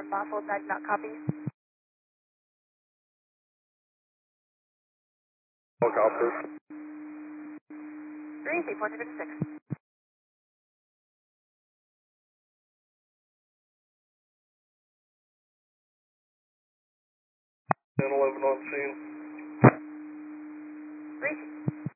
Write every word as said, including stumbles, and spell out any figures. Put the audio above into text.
muffled, I do not copy. Look out first. three, C four six six. ten eleven on scene. three.